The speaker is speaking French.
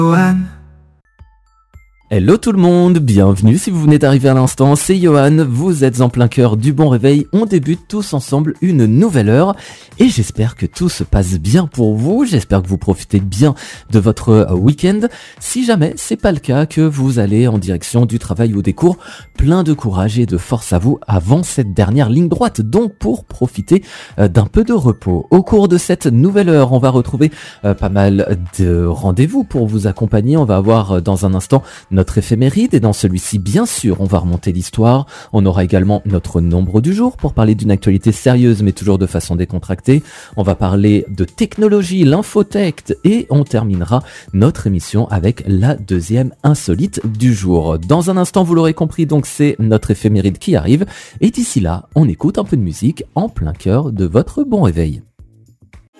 Johan. Hello tout le monde, bienvenue si vous venez d'arriver à l'instant, c'est Johan, vous êtes en plein cœur du bon réveil, on débute tous ensemble une nouvelle heure et j'espère que tout se passe bien pour vous, j'espère que vous profitez bien de votre week-end. Si jamais c'est pas le cas, que vous allez en direction du travail ou des cours, plein de courage et de force à vous avant cette dernière ligne droite, donc pour profiter d'un peu de repos. Au cours de cette nouvelle heure, on va retrouver pas mal de rendez-vous pour vous accompagner, on va avoir dans un instant notre éphéméride et dans celui-ci bien sûr on va remonter l'histoire, on aura également notre nombre du jour pour parler d'une actualité sérieuse mais toujours de façon décontractée, on va parler de technologie, l'infotech et on terminera notre émission avec la deuxième insolite du jour. Dans un instant vous l'aurez compris donc c'est notre éphéméride qui arrive et d'ici là on écoute un peu de musique en plein cœur de votre bon réveil.